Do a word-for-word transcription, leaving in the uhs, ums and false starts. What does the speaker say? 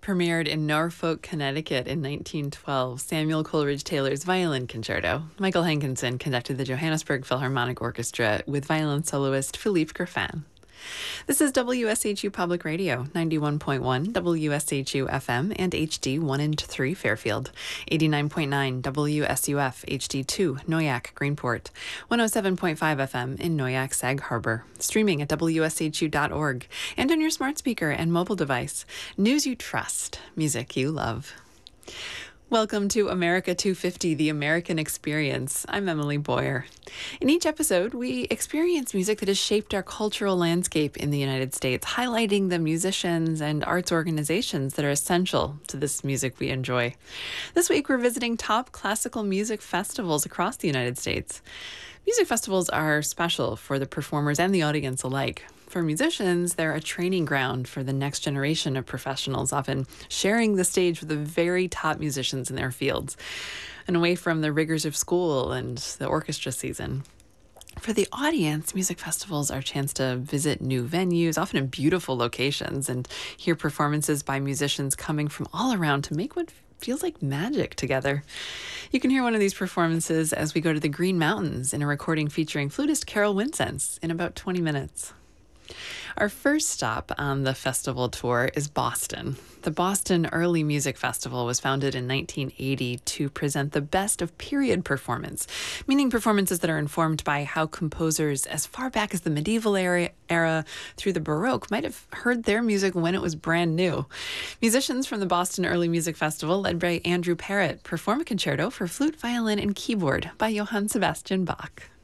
premiered in Norfolk, Connecticut in nineteen twelve, Samuel Coleridge Taylor's Violin Concerto. Michael Hankinson conducted the Johannesburg Philharmonic Orchestra with violin soloist Philippe Griffin. This is W S H U Public Radio, ninety-one point one W S H U F M and H D one and three Fairfield, eighty-nine point nine W S U F H D two Noyak Greenport, one oh seven point five F M in Noyak Sag Harbor, streaming at W S H U dot org and on your smart speaker and mobile device. News you trust, music you love. Welcome to America two fifty, the American Experience. I'm Emily Boyer. In each episode, we experience music that has shaped our cultural landscape in the United States, highlighting the musicians and arts organizations that are essential to this music we enjoy. This week, we're visiting top classical music festivals across the United States. Music festivals are special for the performers and the audience alike. For musicians, they're a training ground for the next generation of professionals, often sharing the stage with the very top musicians in their fields, and away from the rigors of school and the orchestra season. For the audience, music festivals are a chance to visit new venues, often in beautiful locations, and hear performances by musicians coming from all around to make what feels like magic together. You can hear one of these performances as we go to the Green Mountains in a recording featuring flutist Carol Winsense in about twenty minutes. Our first stop on the festival tour is Boston. The Boston Early Music Festival was founded in nineteen eighty to present the best of period performance, meaning performances that are informed by how composers as far back as the medieval era, era through the Baroque might have heard their music when it was brand new. Musicians from the Boston Early Music Festival, led by Andrew Parrott, perform a concerto for flute, violin, and keyboard by Johann Sebastian Bach.